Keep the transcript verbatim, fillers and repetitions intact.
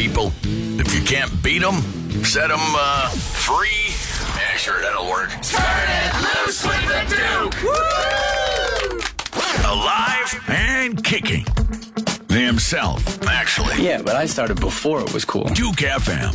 people. If you can't beat them, set them uh, free. Yeah, sure, that'll work. Turn it loose with the Duke! Woo! Alive and kicking. Himself, actually. Yeah, but I started before it was cool. Duke F M.